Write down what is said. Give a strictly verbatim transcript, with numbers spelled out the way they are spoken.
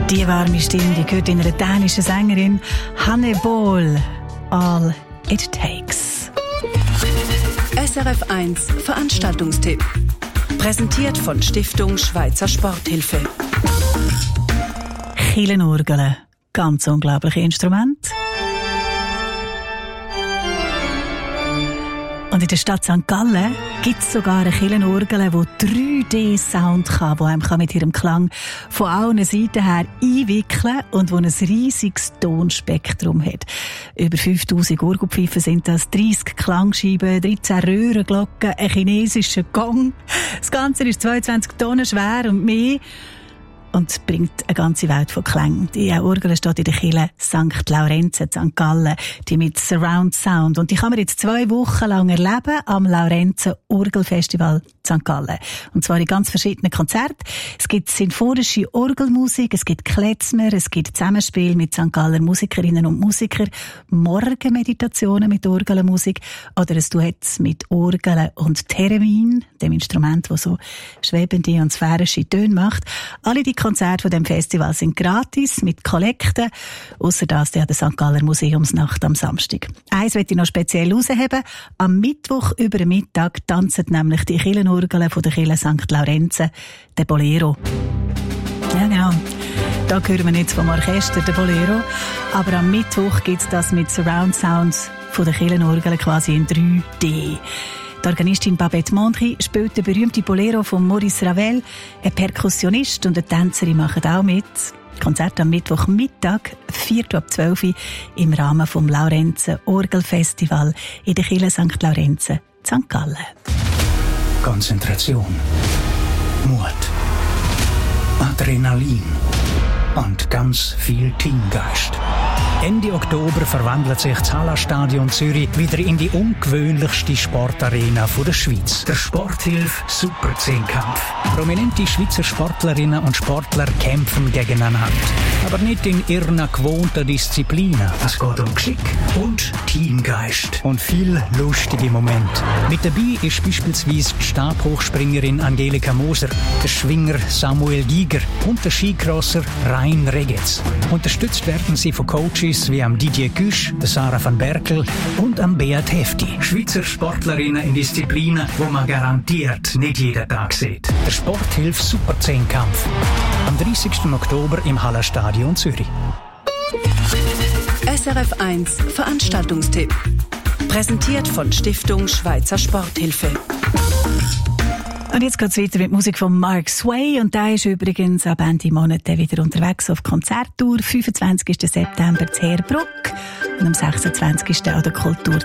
Die warme Stimme, die gehört in einer dänischen Sängerin Hannibal. All it takes. S R F eins Veranstaltungstipp. Präsentiert von Stiftung Schweizer Sporthilfe. Kirchenorgel, ganz unglaubliche Instrument. Und in der Stadt Sankt Gallen gibt es sogar eine Kirchenorgel, die drei D Sound kann, die einem mit ihrem Klang von allen Seiten her einwickeln und die ein riesiges Tonspektrum hat. Über fünftausend Orgelpfeifen sind das, dreissig Klangscheiben, dreizehn Röhrenglocken, ein chinesischer Gong. Das Ganze ist zweiundzwanzig Tonnen schwer und mehr. Und bringt eine ganze Welt von Klängen. Die Orgel steht in der Kirche Sankt Laurenz in Sankt Gallen, die mit Surround Sound. Und die kann man jetzt zwei Wochen lang erleben am Laurenzer Orgelfestival Sankt Gallen. Und zwar in ganz verschiedenen Konzerten. Es gibt sinfonische Orgelmusik, es gibt Klezmer, es gibt Zusammenspiel mit Sankt Galler Musikerinnen und Musikern, Morgenmeditationen mit Orgelmusik oder ein Duett mit Orgeln und Theremin, dem Instrument, das so schwebende und sphärische Töne macht. Alle die Konzerte von dem Festival sind gratis, mit Kollekten, ausser das der Sankt Galler Museumsnacht am Samstag. Eins möchte ich noch speziell herausheben. Am Mittwoch über den Mittag tanzen nämlich die Kirchenorgeln von der Kirche Sankt Laurenz, der Bolero. Ja, genau. Da hören wir jetzt vom Orchester, der Bolero. Aber am Mittwoch gibt es das mit Surround Sounds von der Kirchenorgeln quasi in drei D. Die Organistin Babette Mondry spielt den berühmten Bolero von Maurice Ravel. Ein Perkussionist und eine Tänzerin machen auch mit. Konzert am Mittwochmittag, vier ab zwölf Uhr, im Rahmen vom Laurenzer Orgelfestival in der Kirche Sankt Laurenz, Sankt Gallen. Konzentration, Mut, Adrenalin und ganz viel Teamgeist. Ende Oktober verwandelt sich das Hallenstadion Zürich wieder in die ungewöhnlichste Sportarena der Schweiz. Der Sporthilfe Super-Zehnkampf. Prominente Schweizer Sportlerinnen und Sportler kämpfen gegeneinander. Aber nicht in ihren gewohnten Disziplinen. Es geht um Geschick und Teamgeist. Und viel lustige Momente. Mit dabei ist beispielsweise die Stabhochspringerin Angelika Moser, der Schwinger Samuel Giger und der Skicrosser Rein Regetz. Unterstützt werden sie von Coaches wie am Didier Güsch, der Sarah van Berkel und am Beat Hefti. Schweizer Sportlerinnen in Disziplinen, wo man garantiert nicht jeden Tag sieht. Der Sporthilfe Super-Zehnkampf. Am dreißigsten Oktober im Hallenstadion Zürich. S R F eins Veranstaltungstipp. Präsentiert von Stiftung Schweizer Sporthilfe. Und jetzt geht's weiter mit Musik von Mark Sway. Und der ist übrigens ab Ende Monat wieder unterwegs auf Konzerttour. fünfundzwanzigsten September zu Herbruck und am sechsundzwanzigsten an der Kultur